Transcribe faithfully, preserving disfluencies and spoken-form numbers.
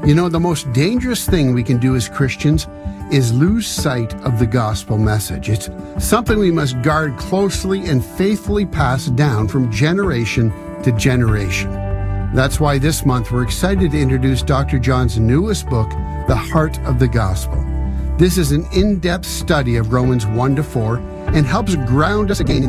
You know, the most dangerous thing we can do as Christians is lose sight of the gospel message. It's something we must guard closely and faithfully pass down from generation to generation. That's why this month we're excited to introduce Doctor John's newest book, The Heart of the Gospel. This is an in-depth study of Romans one to four and helps ground us again